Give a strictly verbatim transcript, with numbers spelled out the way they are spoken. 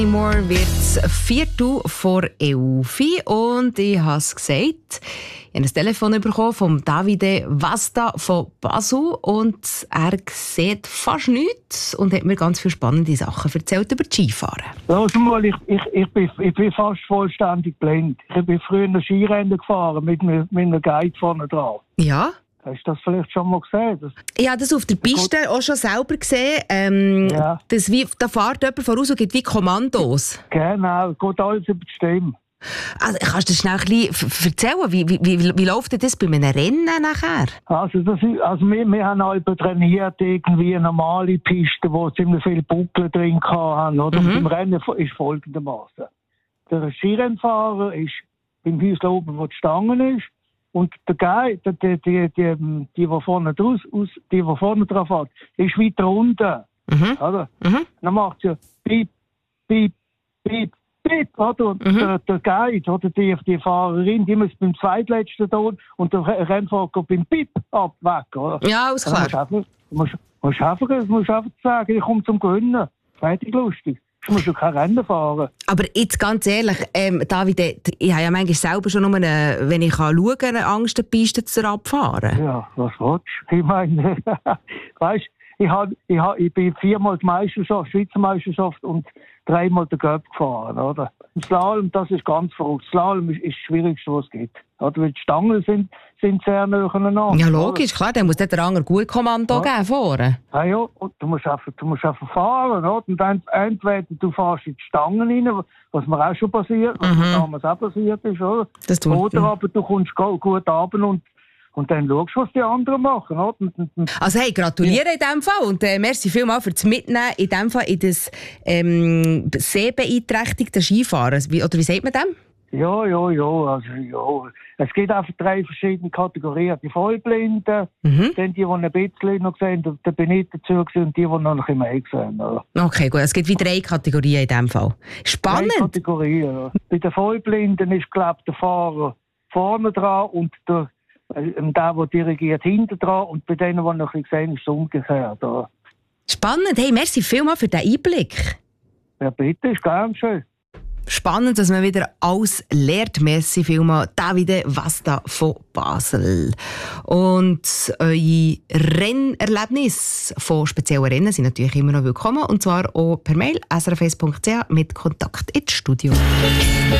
Morgen wird es Viertel vor elf und ich habe es gesagt, ich habe ein Telefon bekommen von Davide Vasta von Basel und er sieht fast nichts und hat mir ganz viele spannende Sachen erzählt über die Skifahren. Hör mal, ich, ich, ich, bin, ich bin fast vollständig blind. Ich bin früher ein Skirennen gefahren mit, mit einem Guide vorne dran. Ja? Hast du das vielleicht schon mal gesehen? Das Ich habe das auf der Piste auch schon selber gesehen. Ähm, Ja. das wie, da fährt jemand voraus und gibt wie Kommandos. Genau, geht alles über die Stimme. Also, kannst du schnell ein bisschen f- erzählen, wie, wie, wie, wie läuft denn das bei einem Rennen nachher? Also, das ist, also wir, wir haben halt trainiert irgendwie normale Pisten, wo ziemlich viele Buckel drin hatten. Oder? Mhm. Und im Rennen ist folgendermaßen: Der Skirennfahrer ist beim Häusl oben, wo die Stange ist. Und der Guide, die, die, die, die, die, die vorne draus, aus, die, die vorne drauf hat, ist weiter unten. Mhm. Oder? Mhm. Dann macht sie piep, piep, piep, piep, oder? Und Mhm. der, der Guide, oder die, die Fahrerin, die muss beim zweitletzten Ton und der Re- Rennfahrer geht beim Piep ab, weg, oder? Ja, alles Dann musst du klar. einfach, du musst, musst einfach, du musst einfach sagen, ich komme zum Gewinnen. Fertig lustig. Du musst ja kein Rennen fahren. Aber jetzt ganz ehrlich, ähm, David, ich habe ja manchmal selber schon nur, eine, wenn ich kann schauen kann, eine Angst, die Piste zu abfahren. Ja, was willst du? Ich meine, weißt ich, hab, ich, hab, ich bin viermal die Meisterschaft, Schweizer Meisterschaft und dreimal den Cup gefahren, oder? Im Slalom, das ist ganz verrückt. Slalom ist, ist das Schwierigste, was es gibt. Oder? Weil die Stangen sind, sind sehr nah aneinander. Ja, oder? logisch, klar, dann muss der andere gut Kommando Ja. geben vorne. Ja, ja, und du musst einfach, du musst einfach fahren, oder? Und dann, entweder du fährst in die Stangen rein, was mir auch schon passiert, was mir damals auch passiert ist, oder? Das tut- Oder aber du kommst go- gut runter und, und dann schaust du, was die anderen machen, oder? Und, und, und, Also hey, gratuliere in dem Fall und äh, merci vielmals für das Mitnehmen in dem Fall in das ähm, sehbeeinträchtigte Skifahren. Wie, oder wie sagt man dem? ja, ja, ja, also, ja. Es gibt einfach drei verschiedene Kategorien. Die Vollblinden, Mhm. dann die, die ein bisschen noch sehen, da, da bin ich dazu gewesen, und die, die noch ein bisschen mehr sehen, oder? Okay, gut, es gibt wie drei Kategorien in dem Fall. Drei Spannend. Kategorien. Ja. Bei den Vollblinden ist, glaube ich, der Fahrer vorne dran und der, äh, der, der dirigiert hinten dran. Und bei denen, die noch ein bisschen sehen, ist es umgekehrt. Oder? Spannend. Hey, merci vielmals für den Einblick. Ja, bitte, ist gern schön. Spannend, dass man wieder alles lernt. Merci vielmals, Davide Vasta von Basel. Und eure Rennerlebnisse von speziellen Rennen sind natürlich immer noch willkommen. Und zwar auch per Mail s r f eins punkt c h mit Kontakt ins Studio.